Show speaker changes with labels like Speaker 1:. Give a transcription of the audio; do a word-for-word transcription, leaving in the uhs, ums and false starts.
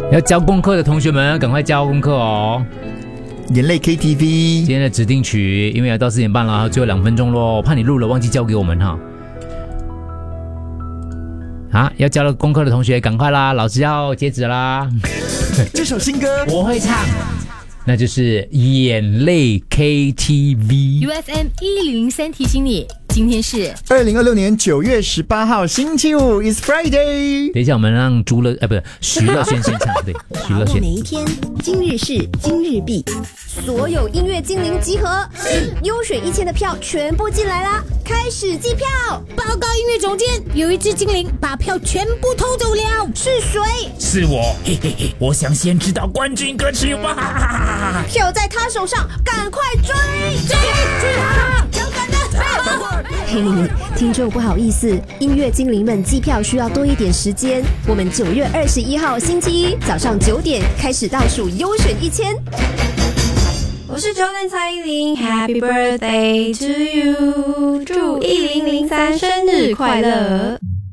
Speaker 1: 要交功课的同学们，赶快交功课哦。
Speaker 2: 眼泪 K T V
Speaker 1: 今天的指定曲，因为要到四点半了，最后两分钟咯，怕你录了忘记交给我们哈。啊，要交了功课的同学赶快啦，老师要截止啦。
Speaker 2: 这首新歌
Speaker 1: 我会唱，那就是眼泪 K T V。
Speaker 3: U F M 一零零三提醒你，今天是
Speaker 2: 二零二六年九月十八号星期五 ，It's Friday。
Speaker 1: 等一下，我们让朱乐，哎，不是徐乐轩先唱，对，徐乐轩。
Speaker 4: 每一天，今日事今日毕，所有音乐精灵集合，优选一千的票全部进来啦！开始计票。
Speaker 3: 报告音乐总监，有一只精灵把票全部偷走了，
Speaker 4: 是谁？
Speaker 5: 是我，嘿嘿嘿！我想先知道冠军歌曲吧。
Speaker 4: 票在他手上，赶快追！
Speaker 3: 追追他！勇敢的！
Speaker 4: 嘿，听众不好意思，音乐精灵们计票需要多一点时间。我们九月二十一号星期一早上九点开始倒数优选一千。
Speaker 6: 我是九点蔡依林 ，Happy Birthday to you， 祝一零零三生日快乐。